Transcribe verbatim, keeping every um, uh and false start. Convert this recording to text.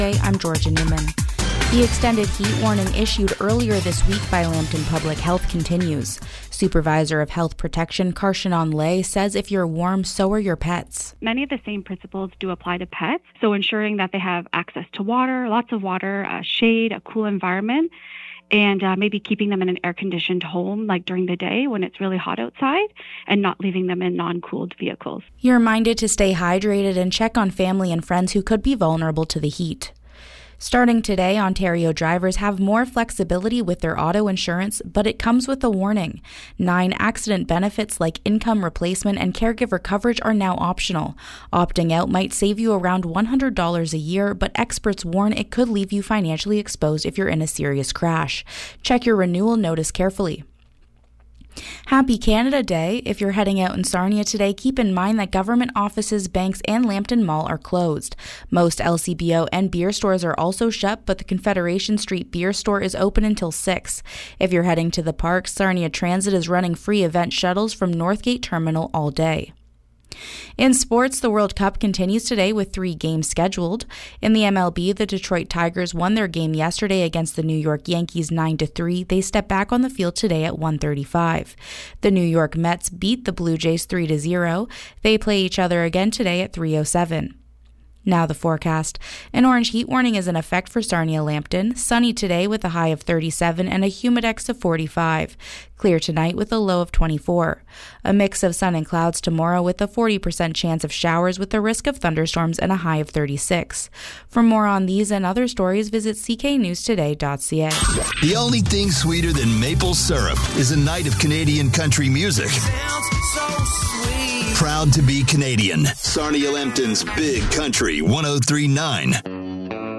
I'm Georgia Newman. The extended heat warning issued earlier this week by Lambton Public Health continues. Supervisor of Health Protection Karshanon Lay says if you're warm, so are your pets. Many of the same principles do apply to pets, so ensuring that they have access to water, lots of water, uh, shade, a cool environment, and uh, maybe keeping them in an air-conditioned home like during the day when it's really hot outside and not leaving them in non-cooled vehicles. You're reminded to stay hydrated and check on family and friends who could be vulnerable to the heat. Starting today, Ontario drivers have more flexibility with their auto insurance, but it comes with a warning. Nine accident benefits like income replacement and caregiver coverage are now optional. Opting out might save you around one hundred dollars a year, but experts warn it could leave you financially exposed if you're in a serious crash. Check your renewal notice carefully. Happy Canada Day. If you're heading out in Sarnia today, keep in mind that government offices, banks, and Lambton Mall are closed. Most L C B O and beer stores are also shut, but the Confederation Street Beer Store is open until six. If you're heading to the park, Sarnia Transit is running free event shuttles from Northgate Terminal all day. In sports, the World Cup continues today with three games scheduled. In the M L B, the Detroit Tigers won their game yesterday against the New York Yankees nine to three. They step back on the field today at one thirty-five. The New York Mets beat the Blue Jays three to zero. They play each other again today at three oh seven. Now the forecast. An orange heat warning is in effect for Sarnia-Lambton. Sunny today with a high of thirty-seven and a humidex of forty-five. Clear tonight with a low of twenty-four. A mix of sun and clouds tomorrow with a forty percent chance of showers with a risk of thunderstorms and a high of thirty-six. For more on these and other stories, visit c k news today dot c a. The only thing sweeter than maple syrup is a night of Canadian country music. Sounds so sweet. Proud to be Canadian. Sarnia-Lambton's Big Country one oh three point nine.